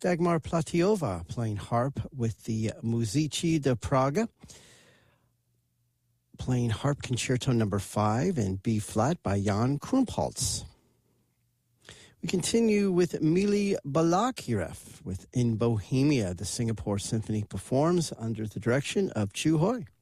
Dagmar Platiova playing harp with the Muzici de Praga, playing Harp Concerto No. 5 in B-flat by Jan Krumpholz. We continue with Mili Balakirev with In Bohemia. The Singapore Symphony performs under the direction of Chu Hui.